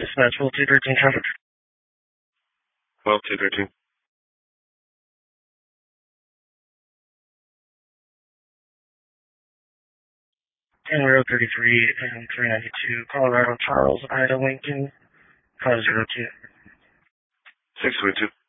Dispatch 1213 traffic. 12213. And Road 33 and 392, Colorado Charles, Ida Lincoln, car 02. 622.